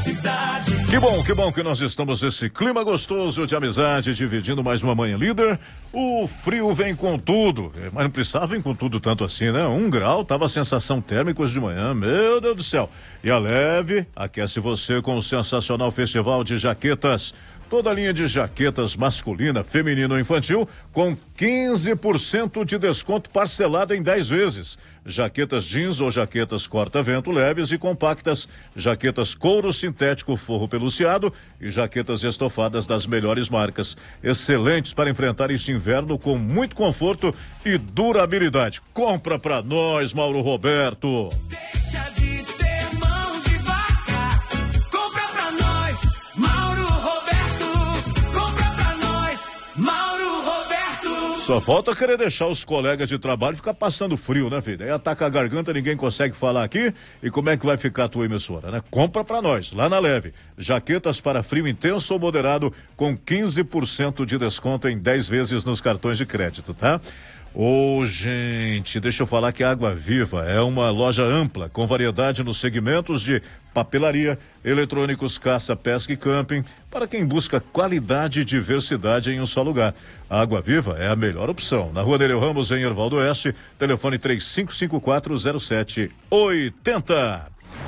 cidade. Que bom que nós estamos nesse clima gostoso de amizade, dividindo mais uma manhã líder. O frio vem com tudo, mas não precisava vir com tudo tanto assim, né? 1 grau, tava a sensação térmica hoje de manhã, meu Deus do céu. E a Leve aquece você com o sensacional festival de jaquetas. Toda a linha de jaquetas masculina, feminino e infantil com 15% de desconto parcelado em 10 vezes. Jaquetas jeans ou jaquetas corta-vento leves e compactas, jaquetas couro sintético forro peluciado e jaquetas estofadas das melhores marcas. Excelentes para enfrentar este inverno com muito conforto e durabilidade. Compra pra nós, Mauro Roberto. Deixa de ser mão de vaca. Compra pra nós, Mauro Roberto. Compra pra nós, Mauro Roberto. Só falta querer deixar os colegas de trabalho ficar passando frio, né, filho? Aí ataca a garganta, ninguém consegue falar aqui. E como é que vai ficar a tua emissora, né? Compra pra nós, lá na Leve. Jaquetas para frio intenso ou moderado com 15% de desconto em 10 vezes nos cartões de crédito, tá? Ô, gente, deixa eu falar que a Água Viva é uma loja ampla, com variedade nos segmentos de papelaria, eletrônicos, caça, pesca e camping, para quem busca qualidade e diversidade em um só lugar. A Água Viva é a melhor opção. Na Rua Nereu Ramos, em Hervaldo Oeste, telefone 35540780.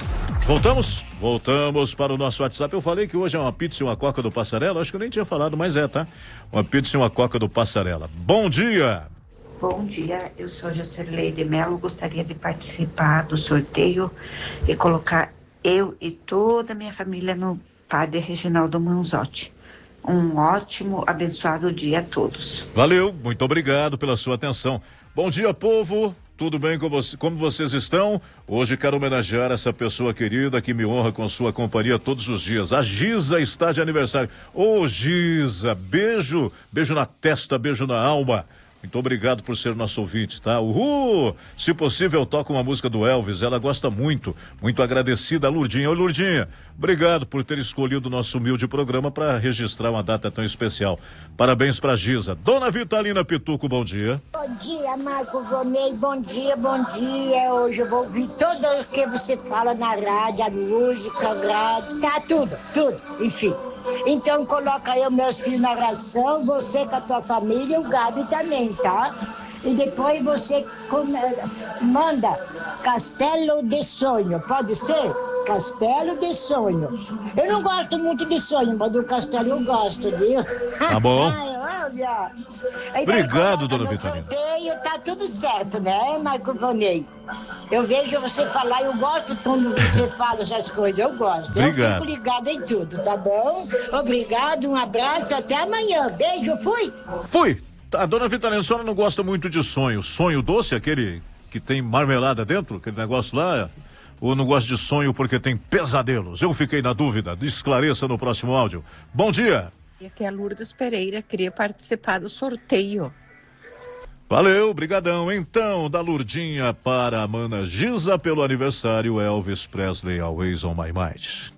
Voltamos para o nosso WhatsApp. Eu falei que hoje é uma pizza e uma coca do Passarela, acho que eu nem tinha falado, mas tá? Uma pizza e uma coca do Passarela. Bom dia! Bom dia, eu sou Jocerleide Melo, gostaria de participar do sorteio e colocar eu e toda a minha família no Padre Reginaldo Manzotti. Um ótimo, abençoado dia a todos. Valeu, muito obrigado pela sua atenção. Bom dia, povo. Tudo bem com você? Como vocês estão? Hoje quero homenagear essa pessoa querida que me honra com sua companhia todos os dias. A Giza está de aniversário. Ô, Giza, beijo na testa, beijo na alma. Muito obrigado por ser nosso ouvinte, tá? Uhul! Se possível, toca uma música do Elvis, ela gosta muito. Muito agradecida, Lourdinha. Ô, Lourdinha, obrigado por ter escolhido o nosso humilde programa para registrar uma data tão especial. Parabéns pra Giza. Dona Vitalina Pituco, bom dia. Bom dia, Marco Vonei, bom dia. Hoje eu vou ouvir tudo o que você fala na rádio, a música, a rádio, tá tudo, enfim. Então coloca aí os meus filhos na ração, você com a tua família e o Gabi também, tá? E depois você manda Castelo de Sonho, pode ser? Castelo de Sonho. Eu não gosto muito de sonho, mas do castelo eu gosto, viu? Tá bom. Obrigado, dona Vitalina. Sorteio, tá tudo certo, né, Marco Vonei? Eu vejo você falar, eu gosto quando você fala essas coisas, eu gosto. Obrigado. Eu fico ligado em tudo, tá bom? Obrigado, um abraço, até amanhã. Beijo, fui! A dona Vitalina, a senhora não gosta muito de sonho. Sonho doce, aquele que tem marmelada dentro, aquele negócio lá? Ou não gosta de sonho porque tem pesadelos? Eu fiquei na dúvida. Esclareça no próximo áudio. Bom dia. E aqui é a Lourdes Pereira, queria participar do sorteio. Valeu, brigadão. Então, da Lourdinha para a mana Giza pelo aniversário Elvis Presley, Always on My Mind.